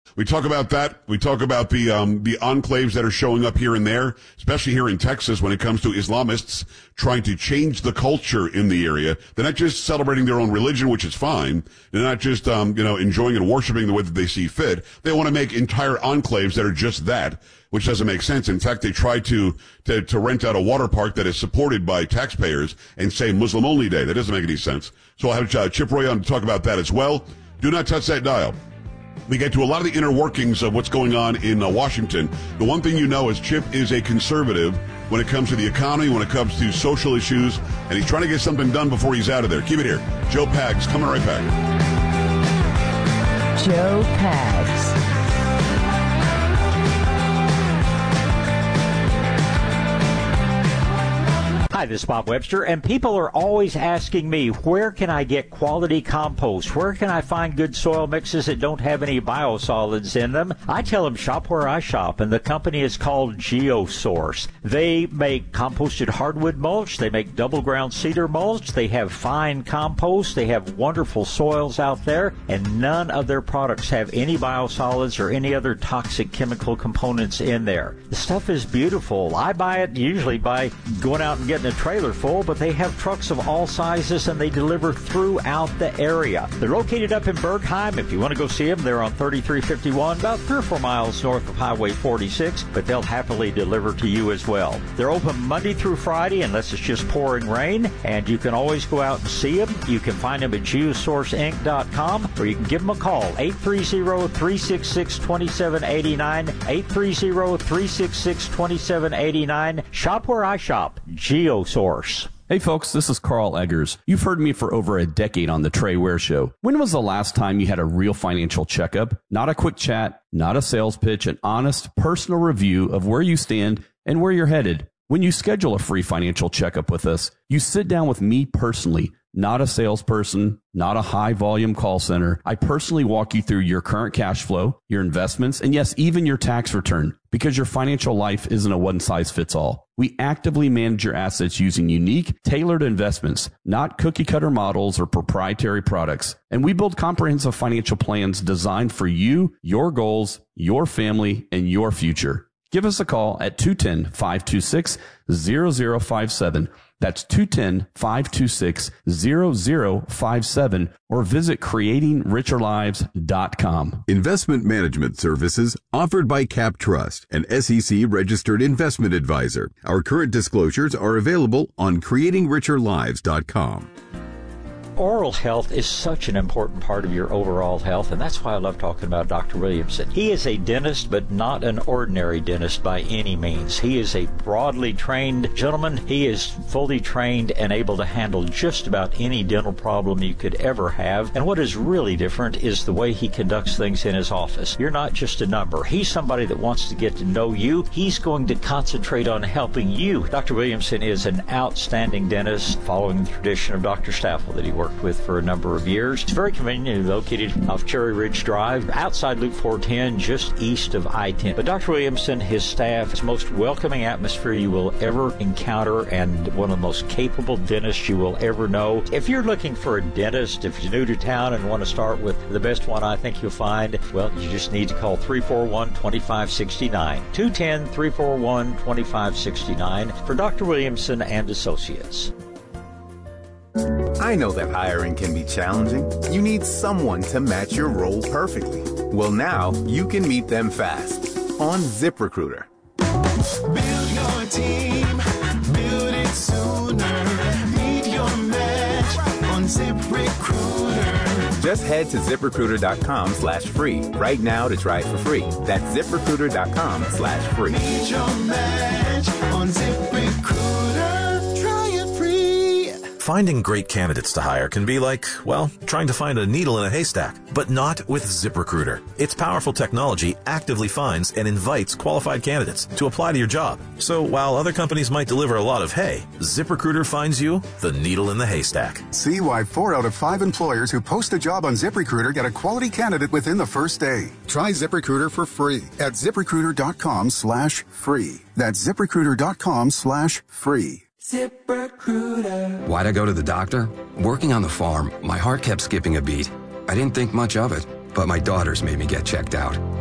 We talk about that. We talk about the enclaves that are showing up here and there, especially here in Texas when it comes to Islamists trying to change the culture in the area. They're not just celebrating their own religion, which is fine. They're not just, enjoying and worshiping the way that they see fit. They want to make entire enclaves that are just that, which doesn't make sense. In fact, they try to rent out a water park that is supported by taxpayers and say Muslim only day. That doesn't make any sense. So I'll have Chip Roy on to talk about that as well. Do not touch that dial. We get to a lot of the inner workings of what's going on in Washington. The one thing you know is Chip is a conservative when it comes to the economy, when it comes to social issues, and he's trying to get something done before he's out of there. Keep it here. Joe Pags coming right back. Joe Pags. Hi, this is Bob Webster, and people are always asking me, where can I get quality compost? Where can I find good soil mixes that don't have any biosolids in them? I tell them, shop where I shop, and the company is called GeoSource. They make composted hardwood mulch. They make double ground cedar mulch. They have fine compost. They have wonderful soils out there, and none of their products have any biosolids or any other toxic chemical components in there. The stuff is beautiful. I buy it usually by going out and getting a trailer full, but they have trucks of all sizes and they deliver throughout the area. They're located up in Bergheim. If you want to go see them, they're on 3351, about 3 or 4 miles north of Highway 46, but they'll happily deliver to you as well. They're open Monday through Friday unless it's just pouring rain, and you can always go out and see them. You can find them at geosourceinc.com, or you can give them a call, 830-366-2789, 830-366-2789. Shop where I shop, GeoSource. Hey folks, this is Carl Eggers. You've heard me for over a decade on the Trey Ware Show. When was the last time you had a real financial checkup? Not a quick chat, not a sales pitch, an honest, personal review of where you stand and where you're headed. When you schedule a free financial checkup with us, you sit down with me personally, not a salesperson, not a high-volume call center. I personally walk you through your current cash flow, your investments, and yes, even your tax return, because your financial life isn't a one-size-fits-all. We actively manage your assets using unique, tailored investments, not cookie-cutter models or proprietary products. And we build comprehensive financial plans designed for you, your goals, your family, and your future. Give us a call at 210-526-0057. That's 210-526-0057, or visit creatingricherlives.com. Investment management services offered by Cap Trust, an SEC-registered investment advisor. Our current disclosures are available on creatingricherlives.com. Oral health is such an important part of your overall health, and that's why I love talking about Dr. Williamson. He is a dentist, but not an ordinary dentist by any means. He is a broadly trained gentleman. He is fully trained and able to handle just about any dental problem you could ever have. And what is really different is the way he conducts things in his office. You're not just a number. He's somebody that wants to get to know you. He's going to concentrate on helping you. Dr. Williamson is an outstanding dentist, following the tradition of Dr. Staffel that he worked with for a number of years. It's very conveniently located off Cherry Ridge Drive, outside Loop 410, just east of I-10. But Dr. Williamson, his staff, is the most welcoming atmosphere you will ever encounter, and one of the most capable dentists you will ever know. If you're looking for a dentist, if you're new to town and want to start with the best one I think you'll find, well, you just need to call 341-2569. 210-341-2569 for Dr. Williamson and Associates. I know that hiring can be challenging. You need someone to match your role perfectly. Well, now you can meet them fast on ZipRecruiter. Build your team, build it sooner. Meet your match on ZipRecruiter. Just head to ZipRecruiter.com/free right now to try it for free. That's ZipRecruiter.com/free. Meet your match on ZipRecruiter. Try it free. Finding great candidates to hire can be like, well, trying to find a needle in a haystack, but not with ZipRecruiter. Its powerful technology actively finds and invites qualified candidates to apply to your job. So while other companies might deliver a lot of hay, ZipRecruiter finds you the needle in the haystack. See why 4 out of 5 employers who post a job on ZipRecruiter get a quality candidate within the first day. Try ZipRecruiter for free at ZipRecruiter.com/free. That's ZipRecruiter.com/free. ZipRecruiter. Why'd I go to the doctor? Working on the farm, my heart kept skipping a beat. I didn't think much of it, but my daughters made me get checked out.